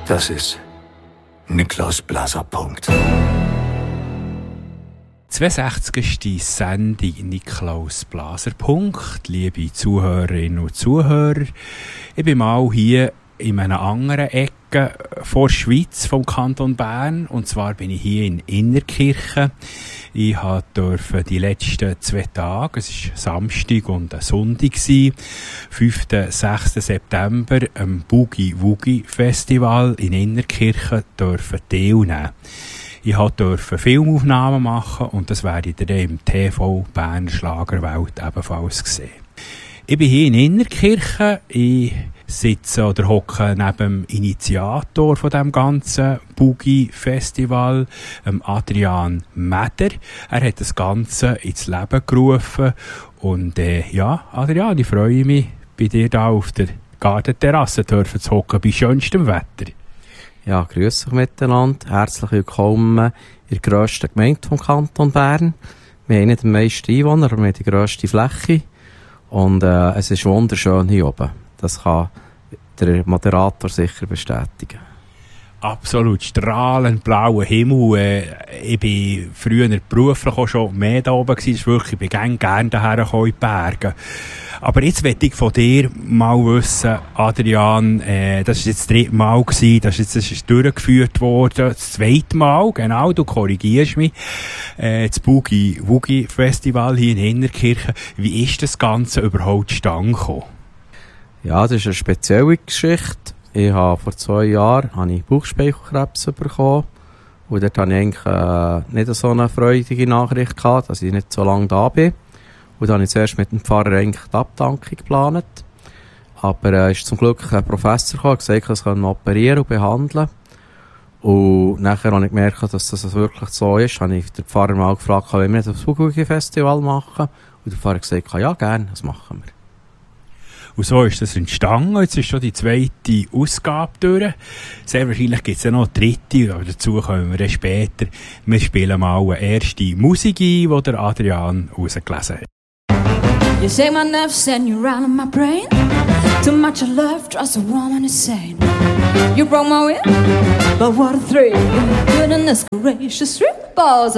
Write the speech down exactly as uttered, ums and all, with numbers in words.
Das ist Niklaus Blaser. Punkt. zweiundsechzigste Sendung Niklaus Blaser. Punkt. Liebe Zuhörerinnen und Zuhörer, ich bin mal hier in einer anderen Ecke vor der Schweiz vom Kanton Bern. Und zwar bin ich hier in Innertkirchen. Ich durfte die letzten zwei Tage, es war Samstag und Sonntag, fünften und sechsten September, am Boogie Woogie Festival in Innertkirchen teilnehmen. Ich durfte Filmaufnahmen machen und das werde ich dann im T V Berner Schlagerwelt ebenfalls sehen. Ich bin hier in Innertkirchen. Ich sitze oder hocke neben dem Initiator von dem ganzen Boogie-Festival, Adrian Meder. Er hat das Ganze ins Leben gerufen. Und äh, ja, Adrian, ich freue mich, bei dir da auf der Gartenterrasse dürfen zu hocken, bei schönstem Wetter. Ja, grüß euch miteinander. Herzlich willkommen in der grössten Gemeinde vom Kanton Bern. Wir haben nicht die meisten Einwohner, aber wir haben die grösste Fläche. Und äh, es ist wunderschön hier oben. Das kann der Moderator sicher bestätigen. Absolut, strahlend blauer Himmel. Äh, ich bin früher beruflich auch schon mehr da oben gewesen. Wirklich, ich bin gerne, gerne daher in die Berge. Aber jetzt möchte ich von dir mal wissen, Adrian, äh, das war jetzt das dritte Mal gewesen, das ist jetzt das ist durchgeführt worden, das zweite Mal, genau, du korrigierst mich, äh, das Boogie Woogie Festival hier in Innertkirchen. Wie ist das Ganze überhaupt zustande gekommen? Ja, das ist eine spezielle Geschichte. Ich habe vor zwei Jahren habe ich Bauchspeicheldrüsenkrebs bekommen. Und dort hatte ich eigentlich äh, nicht so eine freudige Nachricht gehabt, dass ich nicht so lange da bin. Und dann habe ich zuerst mit dem Pfarrer eigentlich die Abdankung geplant. Aber es äh, ist zum Glück ein Professor gekommen, der gesagt hat, das können wir operieren und behandeln. Und nachher habe ich gemerkt, dass das wirklich so ist. Habe ich den Pfarrer mal gefragt, ob wir nicht das Boogie-Festival machen. Und der Pfarrer hat gesagt, ja gerne, das machen wir. Und so ist das entstanden. Jetzt ist schon die zweite Ausgabe durch. Sehr wahrscheinlich gibt es ja noch eine dritte, aber dazu kommen wir dann später. Wir spielen mal eine erste Musik ein, die der Adrian rausgelesen hat. You say my nerves and you run in my brain. Too much of love drives a woman insane. You broke my will, but what a thrill. Goodness gracious, three balls